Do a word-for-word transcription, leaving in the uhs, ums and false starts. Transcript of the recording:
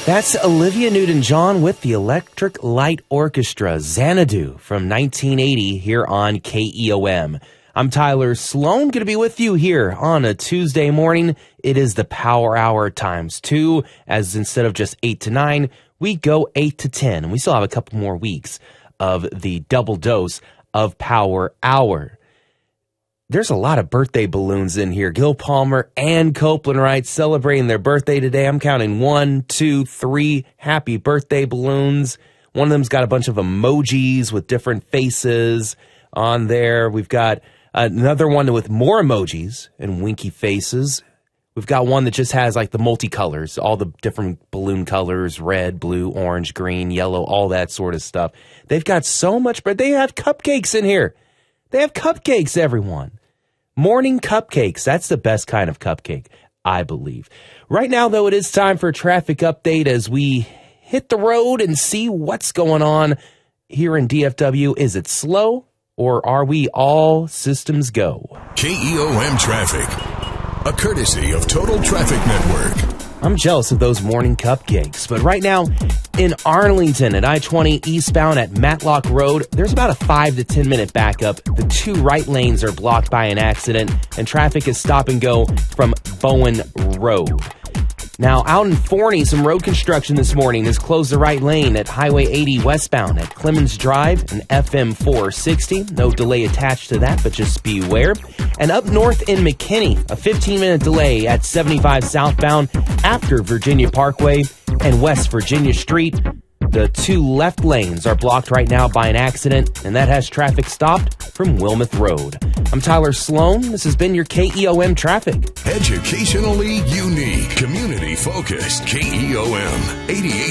That's Olivia Newton-John with the Electric Light Orchestra, Xanadu, from nineteen eighty here on K E O M. I'm Tyler Sloan, going to be with you here on a Tuesday morning. It is the Power Hour times two, as instead of just eight to nine, we go eight to ten. And we still have a couple more weeks of the double dose of Power Hour. There's a lot of birthday balloons in here. Gil Palmer and Copeland Wright celebrating their birthday today. I'm counting one, two, three happy birthday balloons. One of them's got a bunch of emojis with different faces on there. We've got another one with more emojis and winky faces. We've got one that just has like the multicolors, all the different balloon colors, red, blue, orange, green, yellow, all that sort of stuff. They've got so much, but they have cupcakes in here. They have cupcakes, everyone. Morning cupcakes. That's the best kind of cupcake, I believe. Right now, though, it is time for a traffic update as we hit the road and see what's going on here in D F W. Is it slow or are we all systems go? K E O M Traffic, a courtesy of Total Traffic Network. I'm jealous of those morning cupcakes, but right now in Arlington at I twenty eastbound at Matlock Road, there's about a five to ten minute backup. The two right lanes are blocked by an accident, and traffic is stop and go from Bowen Road. Now, out in Forney, some road construction this morning has closed the right lane at Highway eighty westbound at Clemens Drive and F M four sixty. No delay attached to that, but just beware. And up north in McKinney, a fifteen minute delay at seventy-five southbound after Virginia Parkway and West Virginia Street. The two left lanes are blocked right now by an accident, and that has traffic stopped from Wilmouth Road. I'm Tyler Sloan. This has been your K E O M traffic. Educationally unique, community focused K E O M eighty-eight.